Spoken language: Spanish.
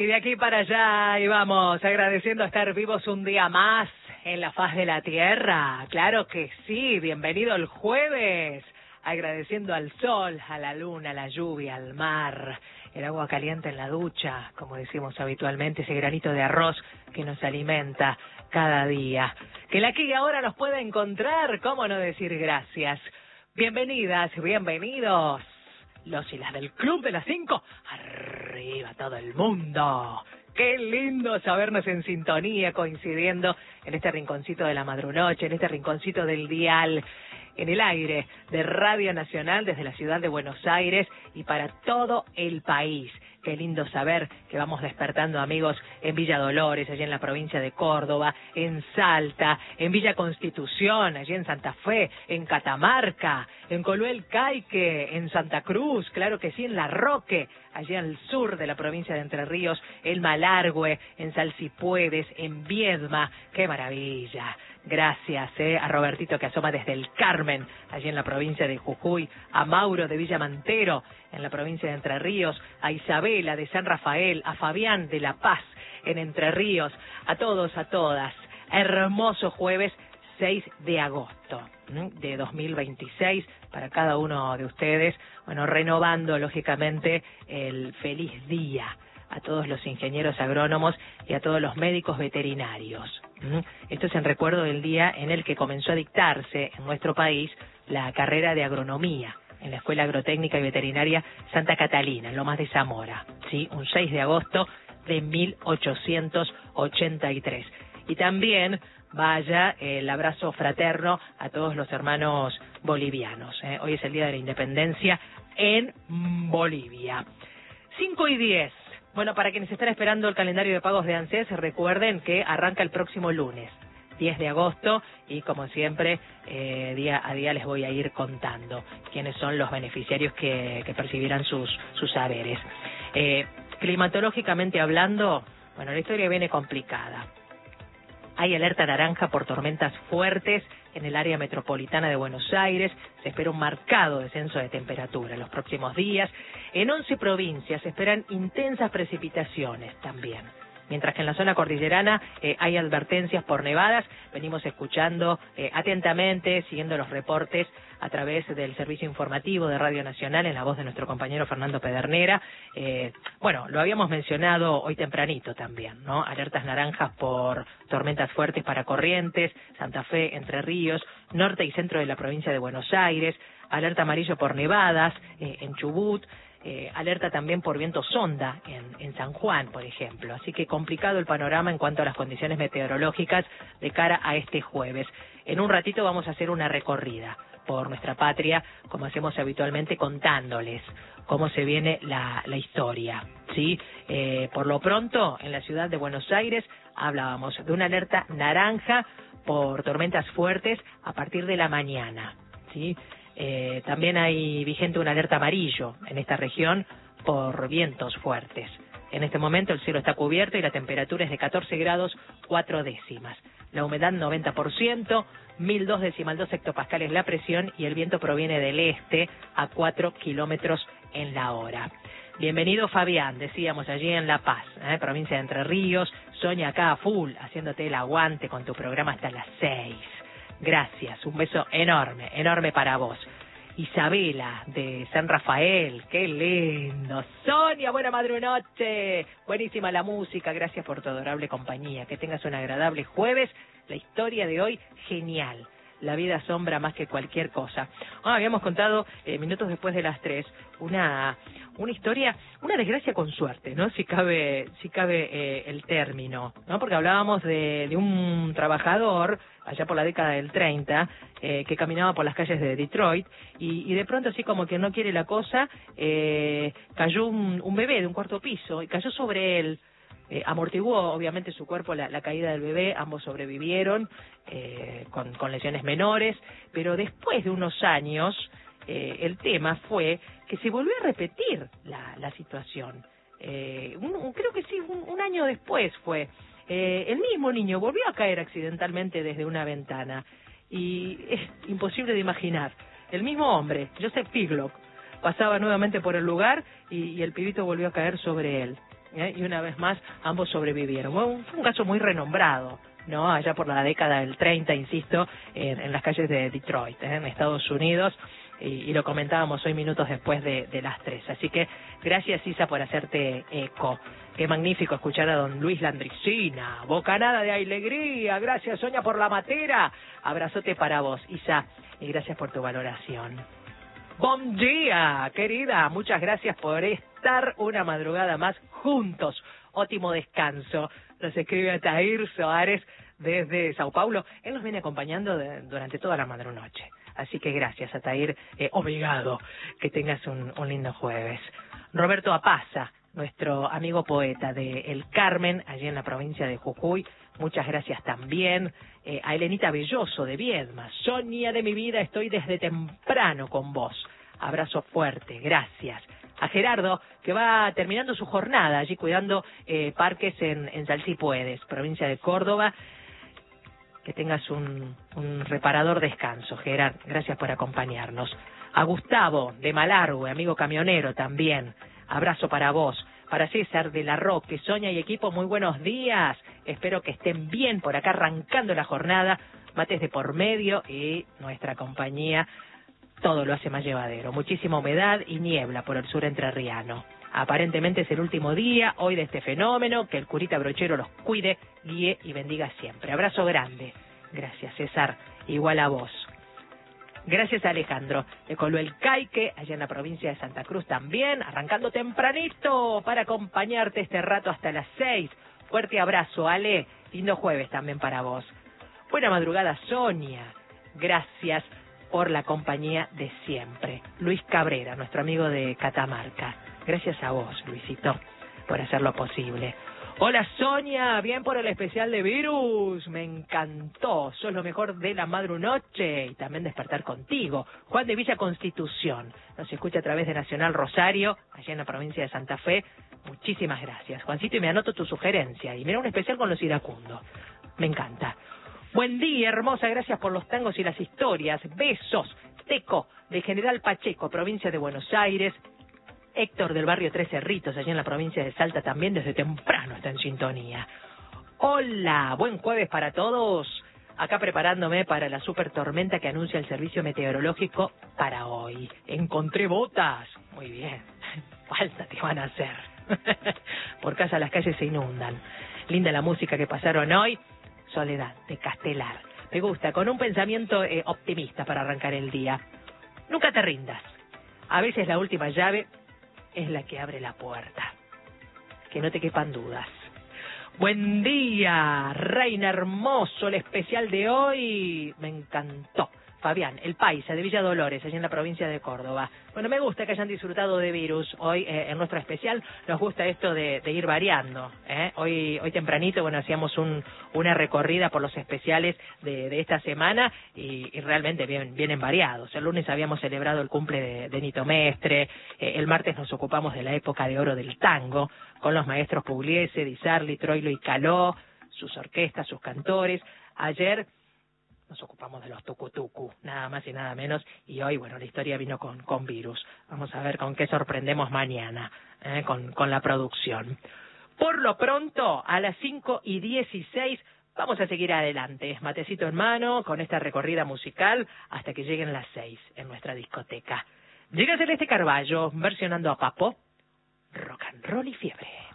Y de aquí para allá y vamos agradeciendo estar vivos un día más en la faz de la tierra. Claro que sí, bienvenido el jueves. Agradeciendo al sol, a la luna, a la lluvia, al mar, el agua caliente en la ducha, como decimos habitualmente, ese granito de arroz que nos alimenta cada día. Que la que ahora nos pueda encontrar, cómo no decir gracias. Bienvenidas, bienvenidos. Los y las del Club de las 5, arriba todo el mundo. Qué lindo sabernos en sintonía, coincidiendo en este rinconcito de la madrunoche, en este rinconcito del dial, en el aire de Radio Nacional desde la ciudad de Buenos Aires y para todo el país. Qué lindo saber que vamos despertando amigos en Villa Dolores, allí en la provincia de Córdoba, en Salta, en Villa Constitución, allí en Santa Fe, en Catamarca, en Coluel Caique, en Santa Cruz, claro que sí, en La Roque, allí al sur de la provincia de Entre Ríos, en Malargüe, en Salsipuedes, en Viedma. ¡Qué maravilla! Gracias a Robertito que asoma desde el Carmen, allí en la provincia de Jujuy, a Mauro de Villa Mantero, en la provincia de Entre Ríos, a Isabela de San Rafael, a Fabián de La Paz, en Entre Ríos, a todos, a todas. Hermoso jueves 6 de agosto de 2026 para cada uno de ustedes. Bueno, renovando lógicamente el feliz día a todos los ingenieros agrónomos y a todos los médicos veterinarios. Esto es en recuerdo del día en el que comenzó a dictarse en nuestro país la carrera de agronomía en la Escuela Agrotécnica y Veterinaria Santa Catalina, en Lomas de Zamora, ¿sí? Un 6 de agosto de 1883. Y también vaya el abrazo fraterno a todos los hermanos bolivianos. Hoy es el Día de la Independencia en Bolivia. 5:10. Bueno, para quienes están esperando el calendario de pagos de ANSES, recuerden que arranca el próximo lunes, 10 de agosto, y como siempre, día a día les voy a ir contando quiénes son los beneficiarios que percibirán sus saberes. Climatológicamente hablando, bueno, la historia viene complicada. Hay alerta naranja por tormentas fuertes en el área metropolitana de Buenos Aires. Se espera un marcado descenso de temperatura en los próximos días. En 11 provincias se esperan intensas precipitaciones también. Mientras que en la zona cordillerana hay advertencias por nevadas. Venimos escuchando atentamente, siguiendo los reportes a través del servicio informativo de Radio Nacional en la voz de nuestro compañero Fernando Pedernera. Bueno, lo habíamos mencionado hoy tempranito también, ¿no? Alertas naranjas por tormentas fuertes para Corrientes, Santa Fe, Entre Ríos, norte y centro de la provincia de Buenos Aires. Alerta amarillo por nevadas en Chubut. Alerta también por viento sonda en San Juan, por ejemplo. Así que complicado el panorama en cuanto a las condiciones meteorológicas de cara a este jueves. En un ratito vamos a hacer una recorrida por nuestra patria, como hacemos habitualmente, contándoles cómo se viene la historia, ¿sí? Por lo pronto, en la ciudad de Buenos Aires hablábamos de una alerta naranja por tormentas fuertes a partir de la mañana, ¿sí? También hay vigente una alerta amarillo en esta región por vientos fuertes. En este momento el cielo está cubierto y la temperatura es de 14 grados 4 décimas. La humedad 90%, 1002,2 hectopascales la presión y el viento proviene del este a 4 kilómetros en la hora. Bienvenido Fabián, decíamos allí en La Paz, provincia de Entre Ríos. Sonia acá a full, haciéndote el aguante con tu programa hasta las 6. Gracias, un beso enorme, enorme para vos. Isabela de San Rafael, qué lindo. Sonia, buena madrunoche. Buenísima la música, gracias por tu adorable compañía. Que tengas un agradable jueves. La historia de hoy, genial. La vida asombra más que cualquier cosa. Habíamos contado minutos después de las 3 una historia, una desgracia con suerte, ¿no? Si cabe el término, ¿no? Porque hablábamos de un trabajador allá por la década del 30 que caminaba por las calles de Detroit y de pronto, así como que no quiere la cosa, cayó un bebé de un cuarto piso y cayó sobre él. Amortiguó obviamente su cuerpo la caída del bebé, ambos sobrevivieron con lesiones menores, pero después de unos años el tema fue que se volvió a repetir la situación. Creo que sí, un año después fue. El mismo niño volvió a caer accidentalmente desde una ventana y es imposible de imaginar. El mismo hombre, Joseph Piglock, pasaba nuevamente por el lugar y el pibito volvió a caer sobre él. y una vez más ambos sobrevivieron. Fue un caso muy renombrado, ¿no? Allá por la década del 30, insisto, en las calles de Detroit, en Estados Unidos, y lo comentábamos hoy minutos después de las 3. Así que gracias, Isa, por hacerte eco. Qué magnífico escuchar a don Luis Landricina. Bocanada de alegría. Gracias, Sonia, por la matera. Abrazote para vos, Isa, y gracias por tu valoración. Buen día, querida. Muchas gracias por estar una madrugada más juntos. Ótimo descanso. Nos escribe Atair Soares desde Sao Paulo. Él nos viene acompañando durante toda la madrunoche. Así que gracias, Atair. Obrigado. Que tengas un lindo jueves. Roberto Apaza, nuestro amigo poeta de El Carmen, allí en la provincia de Jujuy. Muchas gracias también. A Elenita Belloso de Viedma. Sonia de mi vida, estoy desde temprano con vos. Abrazo fuerte, gracias. A Gerardo, que va terminando su jornada allí cuidando parques en Salsipuedes, provincia de Córdoba. Que tengas un reparador descanso, Gerard. Gracias por acompañarnos. A Gustavo, de Malargüe, amigo camionero también. Abrazo para vos. Para César de la Roque, Sonia y equipo, muy buenos días. Espero que estén bien por acá arrancando la jornada. Mates de por medio y nuestra compañía todo lo hace más llevadero. Muchísima humedad y niebla por el sur entrerriano. Aparentemente es el último día hoy de este fenómeno. Que el curita brochero los cuide, guíe y bendiga siempre. Abrazo grande. Gracias, César. Igual a vos. Gracias a Alejandro de Coluel Caique, allá en la provincia de Santa Cruz también, arrancando tempranito para acompañarte este rato hasta las 6. Fuerte abrazo, Ale. Lindo jueves también para vos. Buena madrugada, Sonia. Gracias por la compañía de siempre. Luis Cabrera, nuestro amigo de Catamarca. Gracias a vos, Luisito, por hacerlo posible. Hola, Sonia, bien por el especial de Virus. Me encantó. Sos lo mejor de la madrunoche y también despertar contigo. Juan de Villa Constitución. Nos escucha a través de Nacional Rosario, allá en la provincia de Santa Fe. Muchísimas gracias, Juancito, y me anoto tu sugerencia. Y mira, un especial con los iracundos. Me encanta. Buen día, hermosa. Gracias por los tangos y las historias. Besos. Teco, de General Pacheco, provincia de Buenos Aires. Héctor del barrio Tres Cerritos, allá en la provincia de Salta, también desde temprano está en sintonía. Hola, buen jueves para todos. Acá preparándome para la super tormenta que anuncia el servicio meteorológico para hoy. Encontré botas. Muy bien. Falta te van a hacer. Por casa las calles se inundan. Linda la música que pasaron hoy. Soledad, de Castelar. Me gusta, con un pensamiento optimista para arrancar el día. Nunca te rindas. A veces la última llave es la que abre la puerta. Que no te quepan dudas. Buen día, reina hermoso, el especial de hoy. Me encantó. Fabián, el paisa de Villa Dolores, allá en la provincia de Córdoba. Bueno, me gusta que hayan disfrutado de Virus hoy en nuestro especial. Nos gusta esto de ir variando. Hoy tempranito, bueno, hacíamos una recorrida por los especiales de esta semana y realmente vienen variados. El lunes habíamos celebrado el cumple de Nito Mestre. El martes nos ocupamos de la época de oro del tango con los maestros Pugliese, Di Sarli, Troilo y Caló, sus orquestas, sus cantores. Ayer nos ocupamos de los tucutucu, nada más y nada menos, y hoy, bueno, la historia vino con Virus. Vamos a ver con qué sorprendemos mañana, con la producción. Por lo pronto, a las 5:16, vamos a seguir adelante, matecito en mano, con esta recorrida musical, hasta que lleguen las 6 en nuestra discoteca. Llega Celeste Carballo, versionando a Papo, Rock and Roll y Fiebre.